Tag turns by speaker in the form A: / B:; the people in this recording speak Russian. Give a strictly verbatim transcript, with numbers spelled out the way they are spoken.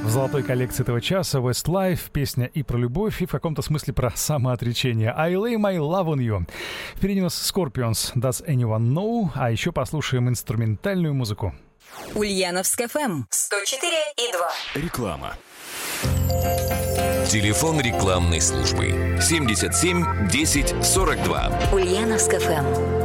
A: В золотой коллекции этого часа Westlife, песня и про любовь, и в каком-то смысле про самоотречение. I lay my love on you. Впереди у нас Scorpions, Does Anyone Know? А еще послушаем инструментальную музыку.
B: Ульяновск эф эм сто четыре и два.
C: Реклама. Телефон рекламной службы семьдесят семь десять сорок два.
B: Ульяновск эф эм.